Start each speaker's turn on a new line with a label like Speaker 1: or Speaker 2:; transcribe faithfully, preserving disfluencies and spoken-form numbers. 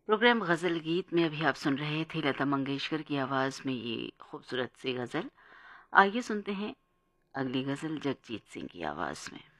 Speaker 1: Programme गज़ल गीत में अभी आप सुन रहे थे लता मंगेशकर की आवाज़ में ये खूबसूरत सी गज़ल। आइए सुनते हैं अगली गज़ल जगजीत सिंह की आवाज़ में।